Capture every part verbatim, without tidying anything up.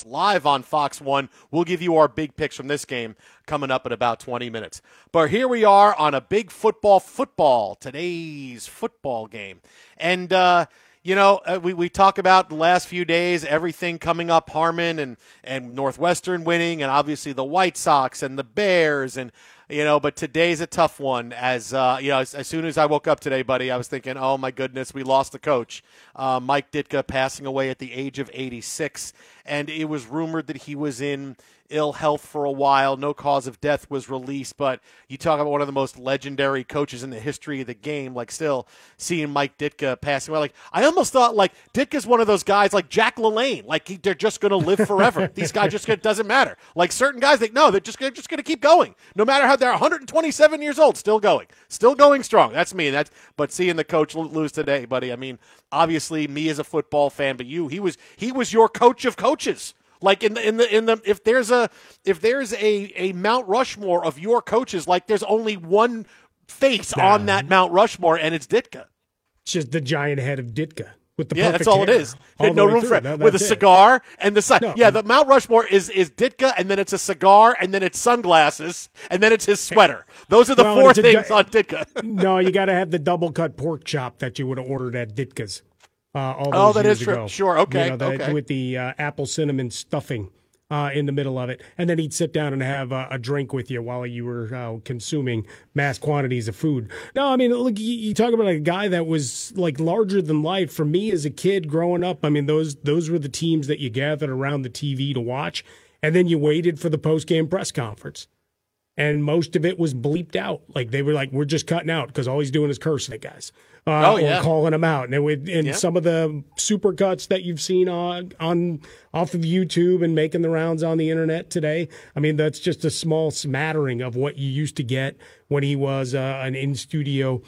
Seahawks live on Fox one. We'll give you our big picks from this game coming up in about twenty minutes. But here we are on a big football football, today's football game. And, uh, you know, uh, we, we talk about the last few days, everything coming up, Harmon and, and Northwestern winning, and obviously the White Sox and the Bears and, you know, but today's a tough one. As uh, you know, as, as soon as I woke up today, buddy, I was thinking, oh my goodness, we lost the coach, uh, Mike Ditka, passing away at the age of eighty-six, and it was rumored that he was in ill health for a while. No cause of death was released, but you talk about one of the most legendary coaches in the history of the game. Like, still seeing Mike Ditka passing away, like I almost thought like Ditka's one of those guys like Jack LaLanne, like he, they're just going to live forever. These guys just it doesn't matter. Like certain guys, they no, they're just they're just going to keep going, no matter how they're one hundred twenty-seven years old, still going, still going strong. That's me. That's but seeing the coach lose today, buddy. I mean, obviously me as a football fan, but you, he was he was your coach of coaches. Like in the in the in the if there's a if there's a, a Mount Rushmore of your coaches, like there's only one face nah. on that Mount Rushmore, and it's Ditka. It's just the giant head of Ditka with the yeah, perfect that's all hair, it is. No room for that, with a it. cigar and the sun. No. Yeah, the Mount Rushmore is is Ditka, and then it's a cigar, and then it's sunglasses, and then it's his sweater. Those are the well, four things a, on Ditka. No, you got to have the double cut pork chop that you would have ordered at Ditka's. Uh, all those oh, that years is true. Ago. Sure, okay, you know, that, okay. With the uh, apple cinnamon stuffing. Uh, in the middle of it, and then he'd sit down and have uh, a drink with you while you were uh, consuming mass quantities of food. No, I mean, look, you, you talk about a guy that was like larger than life. For me as a kid growing up, I mean, those those were the teams that you gathered around the T V to watch, and then you waited for the post-game press conference. And most of it was bleeped out. Like they were like, we're just cutting out because all he's doing is cursing at guys. Uh, oh, yeah. Or calling them out. And, it would, and yeah. some of the super cuts that you've seen on, on off of YouTube and making the rounds on the internet today, I mean, that's just a small smattering of what you used to get when he was uh, an in-studio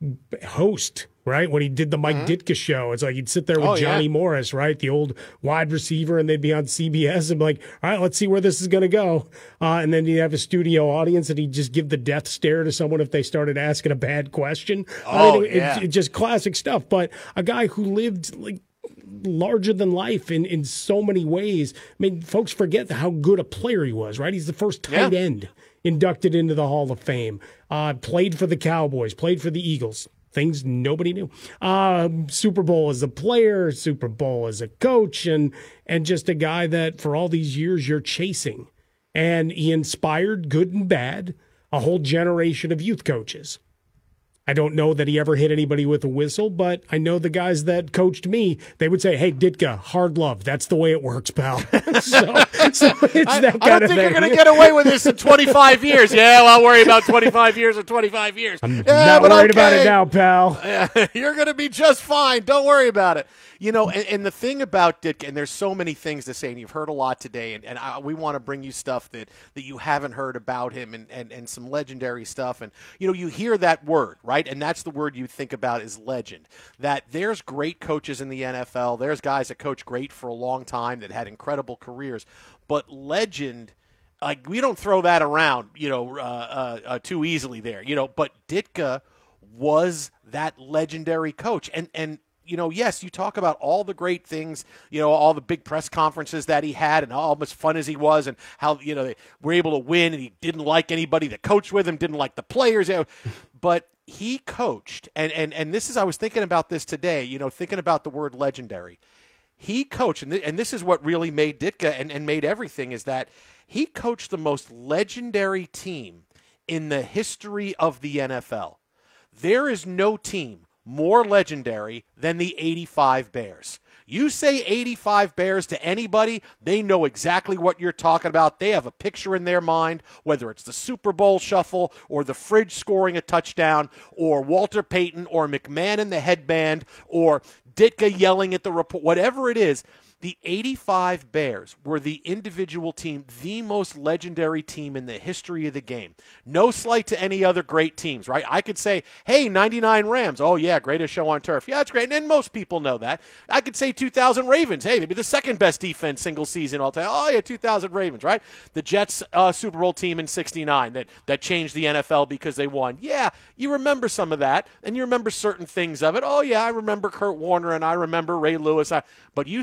host, right? When he did the Mike mm-hmm. Ditka show. It's like he'd sit there with oh, Johnny yeah. Morris, right? The old wide receiver, and they'd be on C B S and be like, all right, let's see where this is going to go. Uh, and then you'd have a studio audience, and he'd just give the death stare to someone if they started asking a bad question. Oh, I mean, it, yeah. it's, it's just classic stuff. But a guy who lived like larger than life in, in so many ways. I mean, folks forget how good a player he was, right? He's the first tight yeah. end inducted into the Hall of Fame. Uh, played for the Cowboys, played for the Eagles. Things nobody knew. Uh, Super Bowl as a player, Super Bowl as a coach, and and just a guy that for all these years you're chasing. And he inspired, good and bad, a whole generation of youth coaches. I don't know that he ever hit anybody with a whistle, but I know the guys that coached me, they would say, hey, Ditka, hard love. That's the way it works, pal. so, so it's I, that kind I don't of think thing. you're going to get away with this in twenty-five years. Yeah, well, I'll worry about twenty-five years or twenty-five years. I'm yeah, not but worried okay. about it now, pal. Yeah, you're going to be just fine. Don't worry about it. You know, and, and the thing about Ditka, and there's so many things to say, and you've heard a lot today, and, and I, we want to bring you stuff that, that you haven't heard about him and, and, and some legendary stuff. And, you know, you hear that word, right? And that's the word you think about is legend. That there's great coaches in the N F L. There's guys that coach great for a long time that had incredible careers. But legend, like, we don't throw that around, you know, uh, uh, uh, too easily there, you know. But Ditka was that legendary coach. And, and, you know, yes, you talk about all the great things, you know, all the big press conferences that he had and how much fun as he was and how, you know, they were able to win and he didn't like anybody that coached with him, didn't like the players. You know, but he coached, and, and, and this is, I was thinking about this today, you know, thinking about the word legendary. He coached, and, th- and this is what really made Ditka and, and made everything, is that he coached the most legendary team in the history of the N F L. There is no team more legendary than the eighty-five Bears. You say eighty-five Bears to anybody, they know exactly what you're talking about. They have a picture in their mind, whether it's the Super Bowl shuffle or the fridge scoring a touchdown or Walter Payton or McMahon in the headband or Ditka yelling at the report, whatever it is. The eighty-five Bears were the individual team, the most legendary team in the history of the game. No slight to any other great teams, right? I could say, hey, ninety-nine Rams. Oh, yeah, greatest show on turf. Yeah, it's great. And most people know that. I could say two thousand Ravens. Hey, maybe the second best defense single season all time. Oh, yeah, two thousand Ravens, right? The Jets uh, Super Bowl team in sixty-nine that, that changed the N F L because they won. Yeah, you remember some of that, and you remember certain things of it. Oh, yeah, I remember Kurt Warner, and I remember Ray Lewis. I, but you say eighty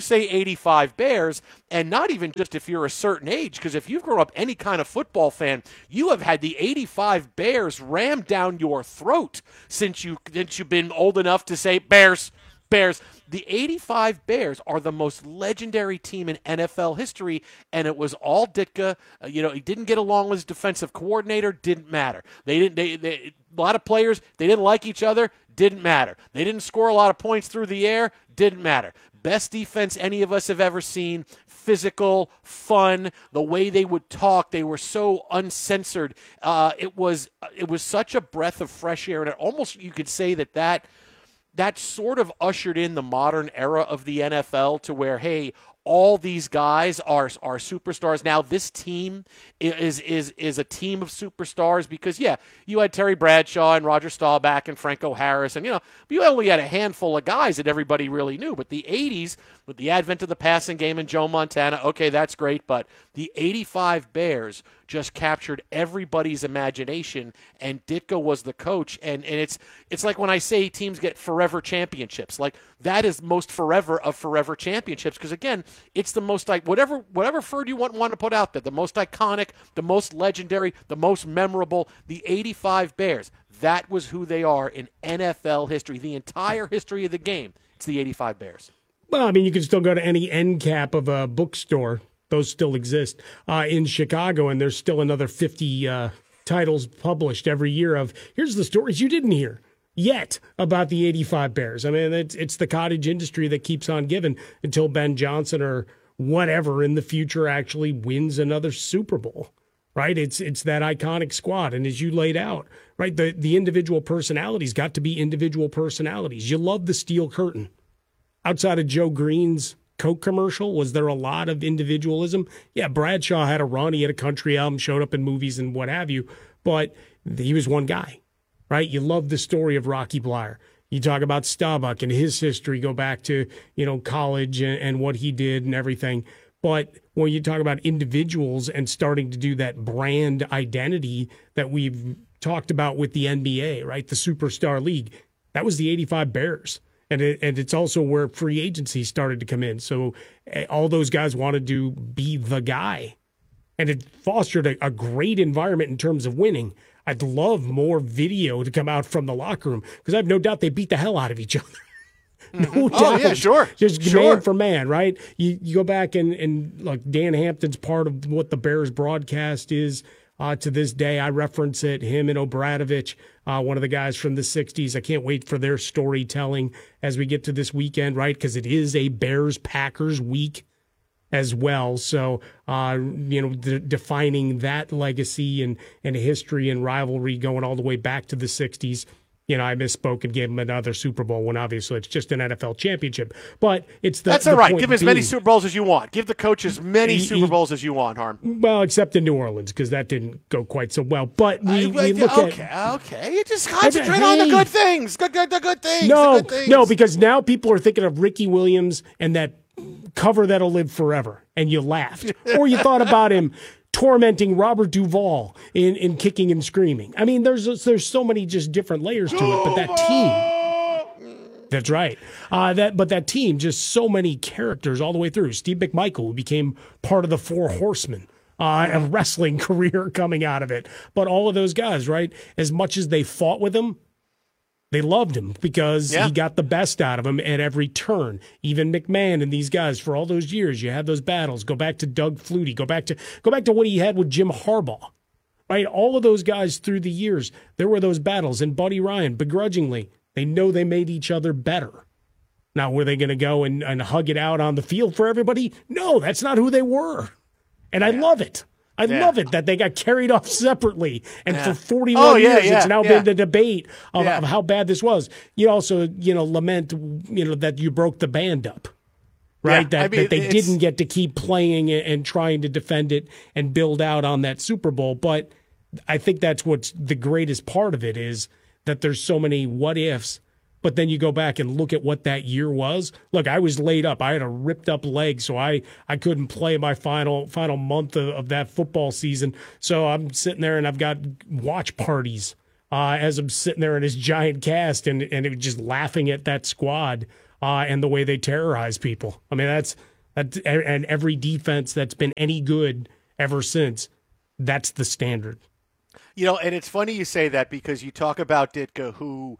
eighty-five Bears, and not even just if you're a certain age, because if you've grown up any kind of football fan, you have had the eighty-five Bears rammed down your throat since, you, since you've been old enough to say, Bears, Bears. The eighty-five Bears are the most legendary team in N F L history, and it was all Ditka. Uh, you know, he didn't get along with his defensive coordinator. Didn't matter. They didn't. They, they a lot of players, they didn't like each other. Didn't matter. They didn't score a lot of points through the air. Didn't matter. Best defense any of us have ever seen. Physical, fun. The way they would talk, they were so uncensored. Uh, it was it was such a breath of fresh air, and it almost you could say that that. That sort of ushered in the modern era of the N F L to where, hey, all these guys are are superstars. Now this team is is is a team of superstars because, yeah, you had Terry Bradshaw and Roger Staubach and Franco Harris, and, you know, you only had a handful of guys that everybody really knew. But the eighties, with the advent of the passing game and Joe Montana, okay, that's great, but the eighty-five Bears just captured everybody's imagination, and Ditka was the coach. And, and it's it's like when I say teams get forever championships. Like, that is most forever of forever championships because, again, it's the most, like, whatever whatever word you want, want to put out there, the most iconic, the most legendary, the most memorable, the eighty-five Bears. That was who they are in N F L history, the entire history of the game. It's the eighty-five Bears. Well, I mean, you can still go to any end cap of a bookstore. Those still exist uh, in Chicago, and there's still another fifty uh, titles published every year of, here's the stories you didn't hear yet about the eighty-five Bears. I mean, it's, it's the cottage industry that keeps on giving until Ben Johnson or whatever in the future actually wins another Super Bowl, right? It's it's that iconic squad, and as you laid out, right, the, the individual personalities got to be individual personalities. You love the steel curtain. Outside of Joe Green's Coke commercial, was there a lot of individualism? Yeah, Bradshaw had a run. He had a country album, showed up in movies and what have you, but he was one guy, right? You love the story of Rocky Bleier. You talk about Staubach and his history, go back to, you know, college and, and what he did and everything. But when you talk about individuals and starting to do that brand identity that we've talked about with the N B A, right? The Superstar League, that was the eighty-five Bears. And it, and it's also where free agency started to come in. So all those guys wanted to be the guy. And it fostered a, a great environment in terms of winning. I'd love more video to come out from the locker room because I have no doubt they beat the hell out of each other. No mm-hmm. doubt. Oh, yeah, sure. Just sure. man for man, right? You you go back and, and like Dan Hampton's part of what the Bears broadcast is. Uh, to this day, I reference it, him and Obradovich, uh, one of the guys from the sixties. I can't wait for their storytelling as we get to this weekend, right? Because it is a Bears-Packers week as well. So, uh, you know, de- defining that legacy and, and history and rivalry going all the way back to the sixties. You know, I misspoke and gave him another Super Bowl when obviously it's just an N F L championship. But it's the That's the all right. point Give as being, many Super Bowls as you want. Give the coach as many he, Super Bowls as you want, Harm. Well, except in New Orleans, because that didn't go quite so well. But we, I, we look okay, at... Okay, You just concentrate hey, on the good things. Good, good, the good things. No, the good things. no, because now people are thinking of Ricky Williams and that cover that'll live forever, and you laughed. Or you thought about him tormenting Robert Duvall in, in Kicking and Screaming. I mean, there's there's so many just different layers to it, but that team, that's right. Uh, that but that team, just so many characters all the way through. Steve McMichael, who became part of the Four Horsemen, uh, a wrestling career coming out of it. But all of those guys, right, as much as they fought with him, they loved him because yeah. he got the best out of him at every turn. Even McMahon and these guys for all those years, you had those battles. Go back to Doug Flutie. Go back to go back to what he had with Jim Harbaugh. Right? All of those guys through the years, there were those battles. And Buddy Ryan, begrudgingly, they know they made each other better. Now, were they going to go and, and hug it out on the field for everybody? No, that's not who they were. And I yeah. love it. I yeah. love it that they got carried off separately. And yeah. for forty-one oh, yeah, years, yeah, it's now yeah. been the debate of, yeah. of how bad this was. You also, you know, lament, you know, that you broke the band up, right? Yeah, that, I mean, that they it's... didn't get to keep playing and, and trying to defend it and build out on that Super Bowl. But I think that's what's the greatest part of it is that there's so many what ifs. But then you go back and look at what that year was. Look, I was laid up. I had a ripped up leg, so I, I couldn't play my final final month of, of that football season. So I'm sitting there and I've got watch parties uh, as I'm sitting there in this giant cast and and it was just laughing at that squad uh, and the way they terrorize people. I mean, that's That, and every defense that's been any good ever since, that's the standard. You know, and it's funny you say that because you talk about Ditka, who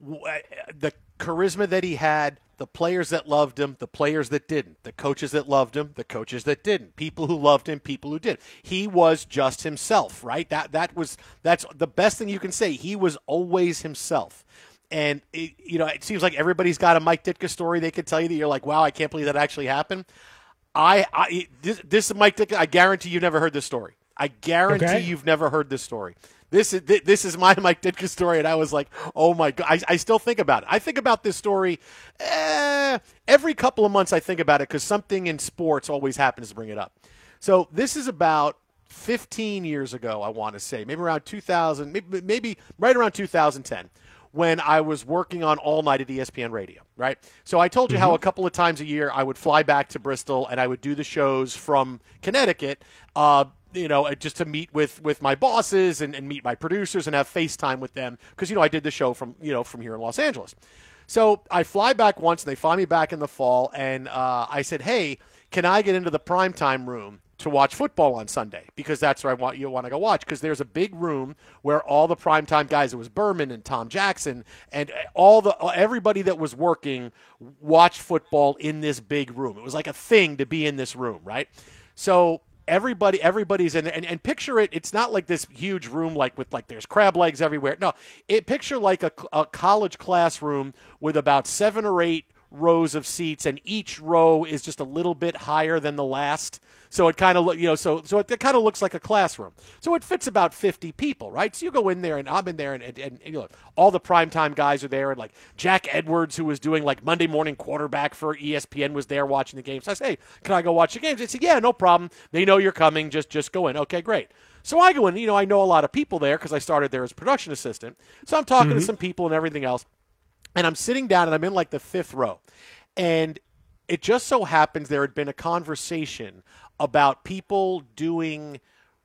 the charisma that he had, the players that loved him, the players that didn't, the coaches that loved him, the coaches that didn't, people who loved him, people who didn't. He was just himself, right? That that was that's the best thing you can say. He was always himself. And, it, you know, it seems like everybody's got a Mike Ditka story they could tell you that you're like, wow, I can't believe that actually happened. I, I this, this is Mike Ditka. I guarantee you've never heard this story. I guarantee okay. you've never heard this story. This is this is my Mike Ditka story, and I was like, oh, my God. I, I still think about it. I think about this story eh, every couple of months. I think about it because something in sports always happens to bring it up. So this is about fifteen years ago, I want to say, maybe around two thousand, maybe, maybe right around two thousand ten, when I was working on All Night at E S P N Radio, right? So I told you mm-hmm. how a couple of times a year I would fly back to Bristol and I would do the shows from Connecticut, uh, you know, just to meet with, with my bosses and, and meet my producers and have FaceTime with them because, you know, I did the show from, you know, from here in Los Angeles. So I fly back once and they fly me back in the fall and uh, I said, hey, can I get into the primetime room to watch football on Sunday? Because that's where I want you want to go watch, because there's a big room where all the primetime guys, it was Berman and Tom Jackson and all the everybody that was working watched football in this big room. It was like a thing to be in this room, right? So everybody everybody's in there, and, and picture it, it's not like this huge room like with like there's crab legs everywhere. No, it picture like a, a college classroom with about seven or eight rows of seats, and each row is just a little bit higher than the last. So it kind of look, you know, so so it, it kind of looks like a classroom. So it fits about fifty people, right? So you go in there, and I'm in there, and, and, and you know, all the primetime guys are there, and like Jack Edwards, who was doing like Monday morning quarterback for E S P N, was there watching the games. So I say, hey, can I go watch the games? They said, yeah, no problem. They know you're coming. Just just go in. Okay, great. So I go in. You know, I know a lot of people there because I started there as production assistant. So I'm talking mm-hmm. to some people and everything else, and I'm sitting down, and I'm in like the fifth row, and it just so happens there had been a conversation about people doing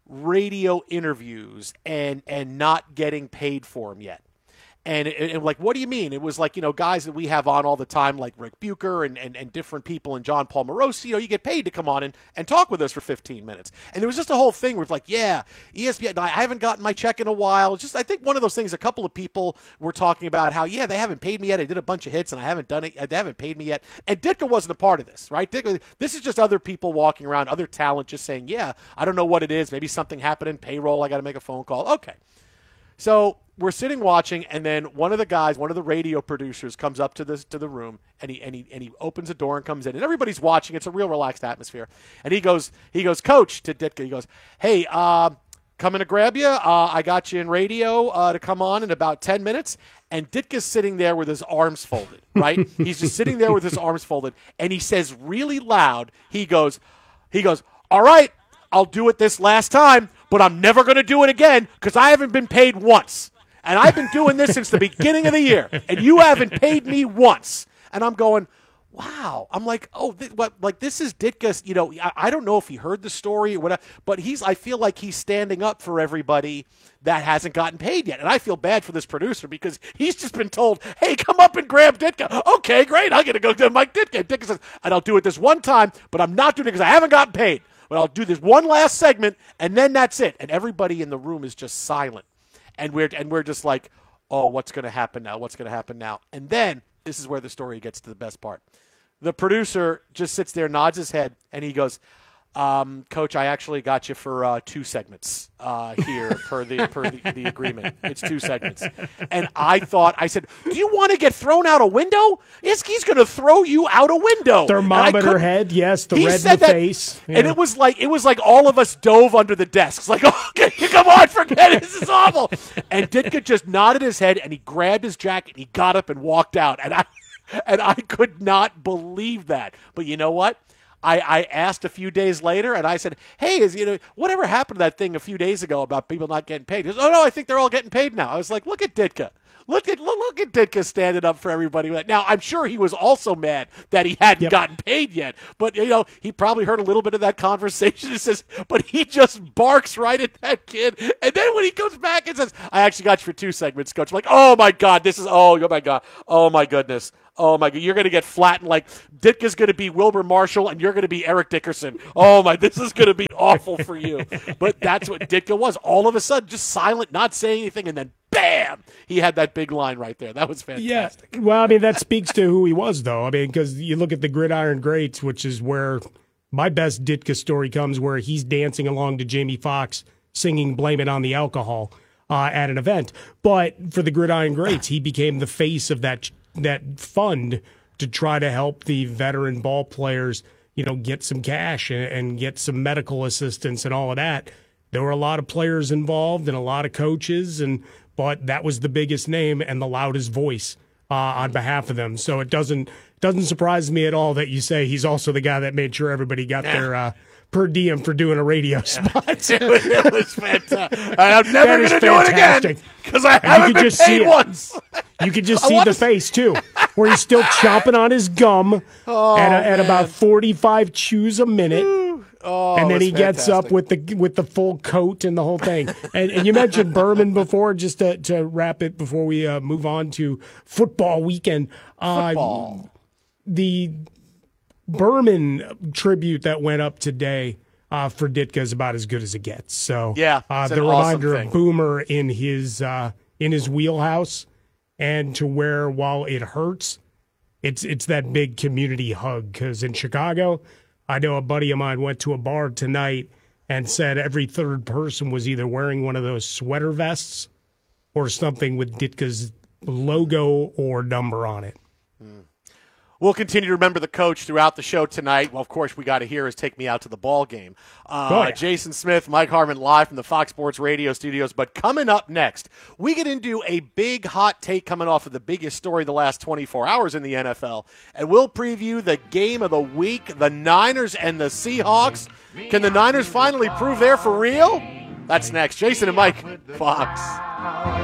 radio interviews and and not getting paid for them yet. And, and, and like, what do you mean? It was like, you know, guys that we have on all the time, like Rick Bucher and, and, and different people and John Paul Morosi, you know, you get paid to come on and, and talk with us for fifteen minutes. And there was just a whole thing where it's like, yeah, E S P N, I haven't gotten my check in a while. It's just, I think one of those things, a couple of people were talking about how, yeah, they haven't paid me yet. I did a bunch of hits and I haven't done it. They haven't paid me yet. And Ditka wasn't a part of this, right? Ditka, this is just other people walking around, other talent just saying, yeah, I don't know what it is. Maybe something happened in payroll. I got to make a phone call. Okay. So we're sitting watching, and then one of the guys, one of the radio producers, comes up to this to the room, and he and he and he opens the door and comes in, and everybody's watching. It's a real relaxed atmosphere, and he goes, he goes, Coach, to Ditka, he goes, hey, uh, coming to grab you. Uh, I got you in radio uh, to come on in about ten minutes, and Ditka's sitting there with his arms folded, right? He's just sitting there with his arms folded, and he says really loud, he goes, he goes, all right, I'll do it this last time, but I'm never going to do it again because I haven't been paid once. And I've been doing this since the beginning of the year, and you haven't paid me once. And I'm going, wow. I'm like, oh, th- what? Like this is Ditka's, you know, I, I don't know if he heard the story or whatever, but he's, I feel like he's standing up for everybody that hasn't gotten paid yet. And I feel bad for this producer because he's just been told, hey, come up and grab Ditka. Okay, great. I'm going to go to Mike Ditka. Ditka says, and I'll do it this one time, but I'm not doing it because I haven't gotten paid. But I'll do this one last segment, and then that's it. And everybody in the room is just silent. And we're and we're just like, oh, what's going to happen now? What's going to happen now? And then this is where the story gets to the best part. The producer just sits there, nods his head, and he goes, um, Coach, I actually got you for uh, two segments uh, here per the per the, the agreement. It's two segments. And I thought, I said, do you want to get thrown out a window? He's, he's going to throw you out a window. Thermometer head, yes, the he red said in the that, face. Yeah. And it was like it was like all of us dove under the desks. Like, oh, okay, come on, forget it. This is awful. And Ditka just nodded his head, and he grabbed his jacket, and he got up and walked out. And I and I could not believe that. But you know what? I, I asked a few days later, and I said, hey, is you know whatever happened to that thing a few days ago about people not getting paid? He goes, oh, no, I think they're all getting paid now. I was like, look at Ditka. Look at look at Ditka standing up for everybody. Now, I'm sure he was also mad that he hadn't yep. gotten paid yet. But, you know, he probably heard a little bit of that conversation. He says, but he just barks right at that kid. And then when he comes back and says, I actually got you for two segments, Coach. I'm like, oh, my God, this is, oh, oh, my God. Oh, my goodness. Oh, my God. You're going to get flattened. Like, Ditka's going to be Wilbur Marshall, and you're going to be Eric Dickerson. Oh, my. This is going to be awful for you. But that's what Ditka was. All of a sudden, just silent, not saying anything, and then bam! He had that big line right there. That was fantastic. Yeah. Well, I mean, that speaks to who he was, though. I mean, because you look at the Gridiron Greats, which is where my best Ditka story comes, where he's dancing along to Jamie Foxx singing Blame It on the Alcohol uh, at an event. But for the Gridiron Greats, he became the face of that that fund to try to help the veteran ball players, you know, get some cash and, and get some medical assistance and all of that. There were a lot of players involved and a lot of coaches, and but that was the biggest name and the loudest voice uh, on behalf of them. So it doesn't doesn't surprise me at all that you say he's also the guy that made sure everybody got yeah. their uh, per diem for doing a radio yeah. spot. it, was, it was fantastic. I'm never going to do it again because I haven't been just paid once. You could just see the face, too, where he's still chomping on his gum oh, at, a, at about forty-five chews a minute. Oh, and then he fantastic. gets up with the with the full coat and the whole thing. And, and you mentioned Berman before, just to, to wrap it before we uh, move on to football weekend. Uh, football. The Berman tribute that went up today uh, for Ditka is about as good as it gets. So yeah, uh, the awesome reminder thing. of Boomer in his uh, in his wheelhouse, and to where while it hurts, it's it's that big community hug. Because in Chicago, I know a buddy of mine went to a bar tonight and said every third person was either wearing one of those sweater vests or something with Ditka's logo or number on it. Mm. We'll continue to remember the coach throughout the show tonight. Well, of course, we got to hear is Take Me Out to the Ball Game. Uh, oh, yeah. Jason Smith, Mike Harmon live from the Fox Sports Radio studios. But coming up next, we get into a big hot take coming off of the biggest story the last twenty-four hours in the N F L. And we'll preview the game of the week, the Niners and the Seahawks. Can the Niners finally prove they're for real? That's next. Jason and Mike, Fox.